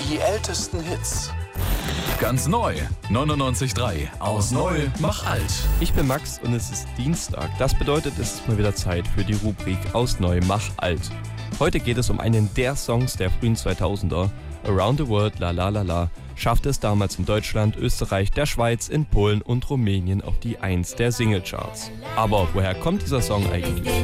Die ältesten Hits. Ganz neu, 99.3. Aus neu, mach alt. Ich bin Max und es ist Dienstag. Das bedeutet, es ist mal wieder Zeit für die Rubrik Aus neu, mach alt. Heute geht es um einen der Songs der frühen 2000er. Around the World, La La La La, schaffte es damals in Deutschland, Österreich, der Schweiz, in Polen und Rumänien auf die 1 der Singlecharts. Aber woher kommt dieser Song eigentlich?